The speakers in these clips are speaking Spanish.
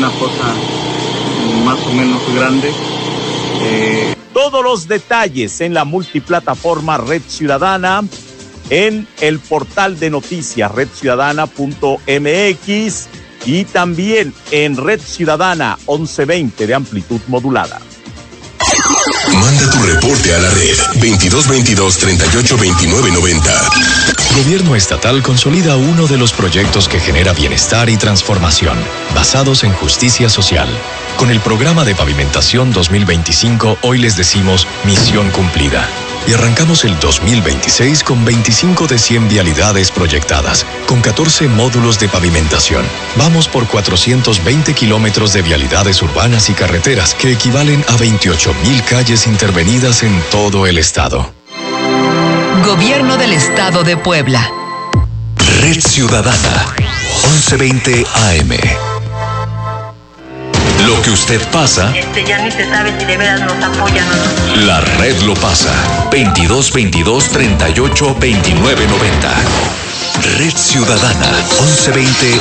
una cosa más o menos grande. Todos los detalles en la multiplataforma Red Ciudadana, en el portal de noticias redciudadana.mx y también en Red Ciudadana 1120 de amplitud modulada. Manda tu reporte a la red 2222-382990. Gobierno estatal consolida uno de los proyectos que genera bienestar y transformación, basados en justicia social. Con el programa de pavimentación 2025, hoy les decimos misión cumplida. Y arrancamos el 2026 con 25 de 100 vialidades proyectadas, con 14 módulos de pavimentación. Vamos por 420 kilómetros de vialidades urbanas y carreteras, que equivalen a 28,000 calles intervenidas en todo el estado. Gobierno del Estado de Puebla. Red Ciudadana, 1120 AM. Lo que usted pasa, ya ni se sabe si de veras nos apoyan o no. la red lo pasa. 2222-382990. Red Ciudadana, 1120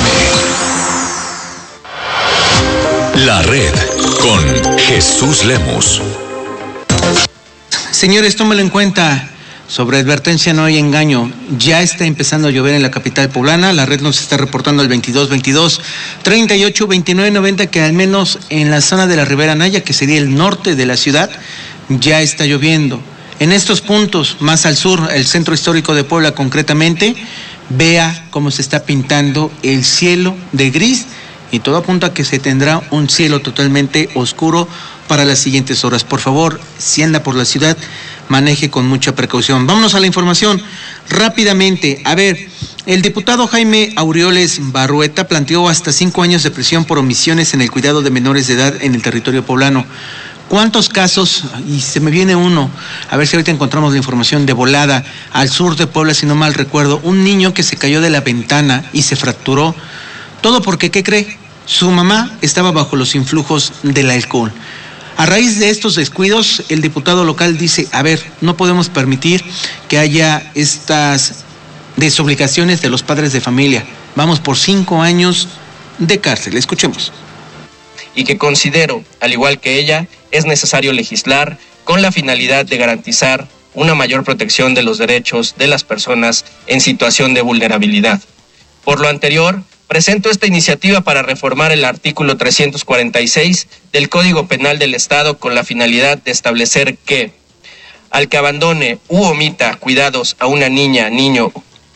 AM. La red con Jesús Lemus. Señores, tómelo en cuenta. Sobre advertencia no hay engaño. Ya está empezando a llover en la capital poblana. La red nos está reportando el 2222-382990 que al menos en la zona de la Ribera Naya, que sería el norte de la ciudad, ya está lloviendo. En estos puntos, más al sur, el centro histórico de Puebla concretamente, vea cómo se está pintando el cielo de gris y todo apunta a que se tendrá un cielo totalmente oscuro para las siguientes horas. Por favor, si anda por la ciudad, maneje con mucha precaución. Vámonos a la información rápidamente. A ver, el diputado Jaime Aureoles Barrueta planteó hasta 5 años de prisión por omisiones en el cuidado de menores de edad en el territorio poblano. ¿Cuántos casos? Y se me viene uno, a ver si ahorita encontramos la información de volada, al sur de Puebla, si no mal recuerdo, un niño que se cayó de la ventana y se fracturó. Todo porque, ¿qué cree? Su mamá estaba bajo los influjos del alcohol. A raíz de estos descuidos, el diputado local dice, a ver, no podemos permitir que haya estas desobligaciones de los padres de familia. Vamos por 5 años de cárcel. Escuchemos. Y que considero, al igual que ella, es necesario legislar con la finalidad de garantizar una mayor protección de los derechos de las personas en situación de vulnerabilidad. Por lo anterior, presento esta iniciativa para reformar el artículo 346 del Código Penal del Estado con la finalidad de establecer que al que abandone u omita cuidados a una niña, niño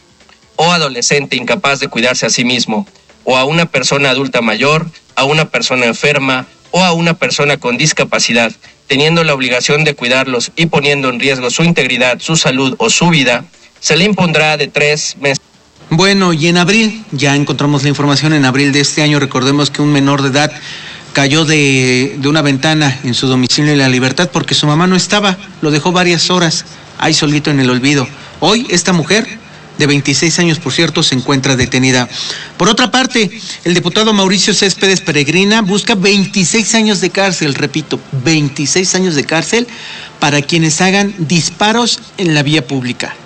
o adolescente incapaz de cuidarse a sí mismo, o a una persona adulta mayor, a una persona enferma o a una persona con discapacidad, teniendo la obligación de cuidarlos y poniendo en riesgo su integridad, su salud o su vida, se le impondrá de 3 meses. Bueno, y en abril, ya encontramos la información, en abril de este año, recordemos que un menor de edad cayó de una ventana en su domicilio en La Libertad porque su mamá no estaba, lo dejó varias horas ahí solito en el olvido. Hoy esta mujer, de 26 años por cierto, se encuentra detenida. Por otra parte, el diputado Mauricio Céspedes Peregrina busca 26 años de cárcel, repito, 26 años de cárcel para quienes hagan disparos en la vía pública.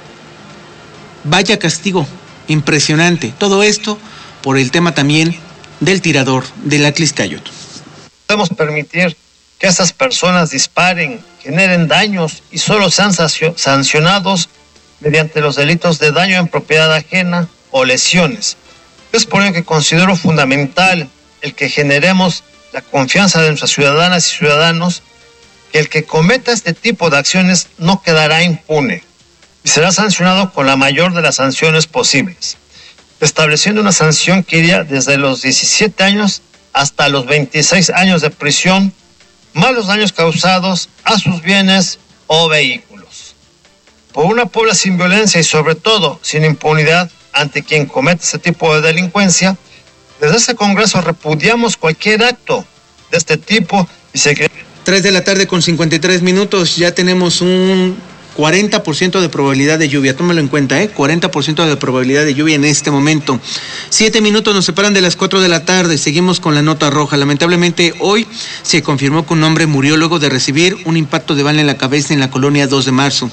Vaya castigo. Impresionante. Todo esto por el tema también del tirador del Atliscayot. Podemos permitir que esas personas disparen, generen daños y solo sean sancionados mediante los delitos de daño en propiedad ajena o lesiones. Es por ello que considero fundamental el que generemos la confianza de nuestras ciudadanas y ciudadanos, que el que cometa este tipo de acciones no quedará impune y será sancionado con la mayor de las sanciones posibles, estableciendo una sanción que iría desde los 17 años hasta los 26 años de prisión, más los daños causados a sus bienes o vehículos. Por una Puebla sin violencia y sobre todo sin impunidad ante quien comete ese tipo de delincuencia, desde este Congreso repudiamos cualquier acto de este tipo y se... 3 de la tarde con 53 minutos, ya tenemos un 40% de probabilidad de lluvia, tómalo en cuenta, 40% de probabilidad de lluvia en este momento. 7 minutos nos separan de las 4 de la tarde, seguimos con la nota roja. Lamentablemente hoy se confirmó que un hombre murió luego de recibir un impacto de bala en la cabeza en la colonia 2 de marzo.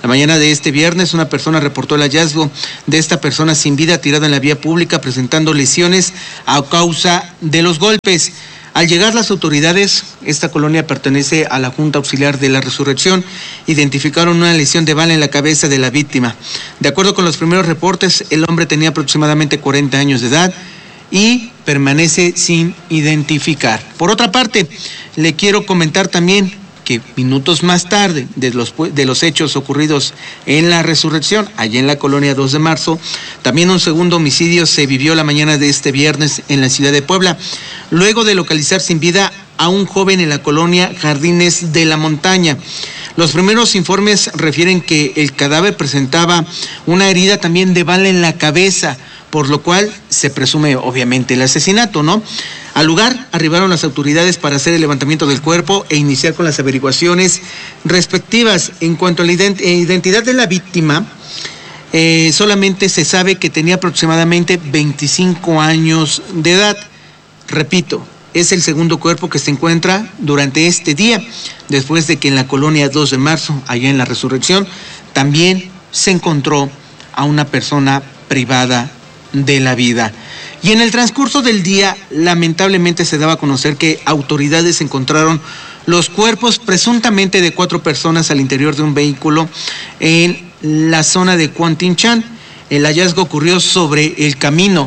La mañana de este viernes, una persona reportó el hallazgo de esta persona sin vida tirada en la vía pública, presentando lesiones a causa de los golpes. Al llegar las autoridades, esta colonia pertenece a la Junta Auxiliar de la Resurrección, identificaron una lesión de bala en la cabeza de la víctima. De acuerdo con los primeros reportes, el hombre tenía aproximadamente 40 años de edad y permanece sin identificar. Por otra parte, le quiero comentar también que minutos más tarde de los hechos ocurridos en la Resurrección, allá en la colonia 2 de marzo, también un segundo homicidio se vivió la mañana de este viernes en la ciudad de Puebla, luego de localizar sin vida a un joven en la colonia Jardines de la Montaña. Los primeros informes refieren que el cadáver presentaba una herida también de bala en la cabeza, por lo cual se presume obviamente el asesinato, ¿no? Al lugar arribaron las autoridades para hacer el levantamiento del cuerpo e iniciar con las averiguaciones respectivas. En cuanto a la identidad de la víctima, solamente se sabe que tenía aproximadamente 25 años de edad. Repito, es el segundo cuerpo que se encuentra durante este día, después de que en la colonia 2 de marzo, allá en la Resurrección, también se encontró a una persona privada de la vida. Y en el transcurso del día, lamentablemente se daba a conocer que autoridades encontraron los cuerpos presuntamente de 4 personas al interior de un vehículo en la zona de Cuantinchan. El hallazgo ocurrió sobre el camino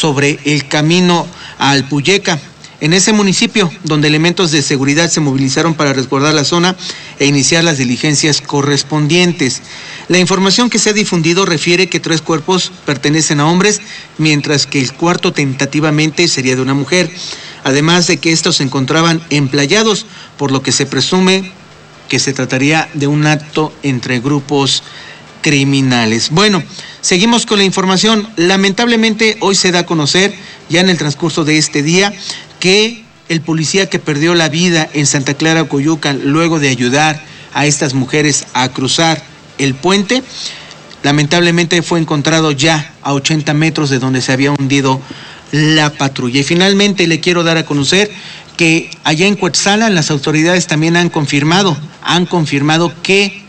a Alpuyeca, en ese municipio, donde elementos de seguridad se movilizaron para resguardar la zona e iniciar las diligencias correspondientes. La información que se ha difundido refiere que 3 cuerpos pertenecen a hombres, mientras que el cuarto tentativamente sería de una mujer, además de que estos se encontraban emplayados, por lo que se presume que se trataría de un acto entre grupos criminales. Bueno, seguimos con la información. Lamentablemente hoy se da a conocer, ya en el transcurso de este día, que el policía que perdió la vida en Santa Clara, Coyucan, luego de ayudar a estas mujeres a cruzar el puente, lamentablemente fue encontrado ya a 80 metros de donde se había hundido la patrulla. Y finalmente le quiero dar a conocer que allá en Cuetzalan las autoridades también han confirmado que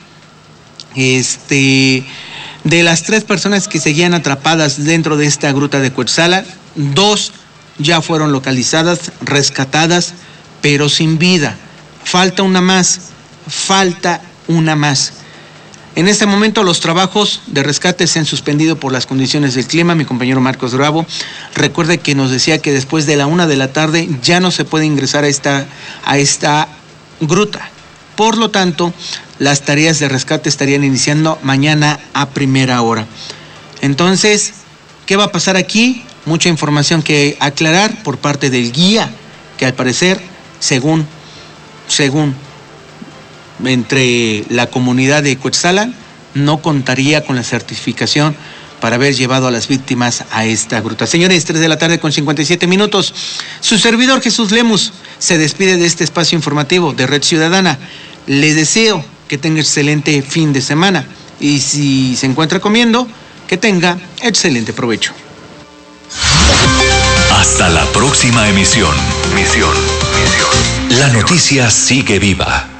de las 3 personas que seguían atrapadas dentro de esta gruta de Cuetzalan, 2 ya fueron localizadas, rescatadas, pero sin vida. Falta una más. En este momento los trabajos de rescate se han suspendido por las condiciones del clima. Mi compañero Marcos Bravo, recuerde que nos decía que después de la 1 de la tarde ya no se puede ingresar a esta gruta. Por lo tanto, las tareas de rescate estarían iniciando mañana a primera hora. Entonces, ¿qué va a pasar aquí? Mucha información que aclarar por parte del guía, que al parecer, según entre la comunidad de Cuetzalan, no contaría con la certificación para haber llevado a las víctimas a esta gruta. Señores, 3 de la tarde con 57 minutos. Su servidor Jesús Lemus se despide de este espacio informativo de Red Ciudadana. Le deseo que tenga excelente fin de semana y si se encuentra comiendo, que tenga excelente provecho. Hasta la próxima emisión. La noticia sigue viva.